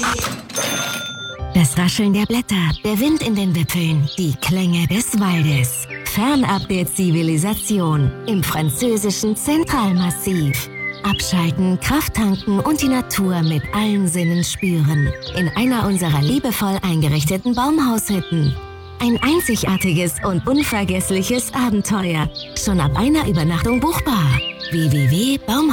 Das Rascheln der Blätter, der Wind in den Wipfeln, die Klänge des Waldes. Fernab der Zivilisation im französischen Zentralmassiv. Abschalten, Kraft tanken und die Natur mit allen Sinnen spüren. In einer unserer liebevoll eingerichteten Baumhaushütten. Ein einzigartiges und unvergessliches Abenteuer. Schon ab einer Übernachtung buchbar. www.baumhaus